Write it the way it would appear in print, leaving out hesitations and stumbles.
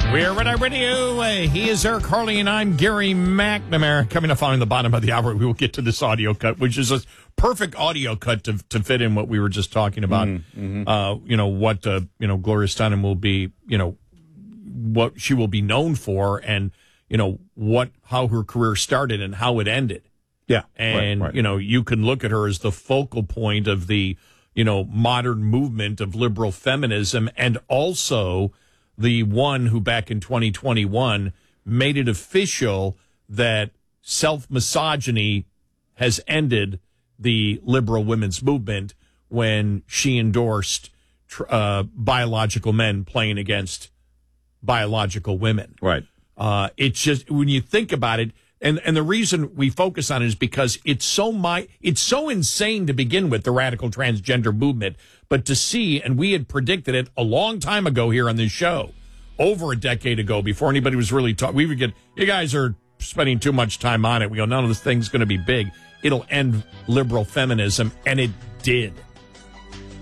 We're Red Eye Radio. He is Eric Harley, and I'm Gary McNamara. Coming up on the bottom of the hour, we will get to this audio cut, which is a perfect audio cut to fit in what we were just talking about. What Gloria Steinem will be, what she will be known for, and how her career started and how it ended. Yeah, and right. You can look at her as the focal point of the modern movement of liberal feminism, and also the one who back in 2021 made it official that self-misogyny has ended the liberal women's movement when she endorsed biological men playing against biological women. Right. It's just, when you think about it, and the reason we focus on it is because it's so insane to begin with, the radical transgender movement, but to see, and we had predicted it a long time ago here on this show, over a decade ago, before anybody was really talking, we would get, you guys are spending too much time on it. We go, none of this thing's going to be big. It'll end liberal feminism, and it did.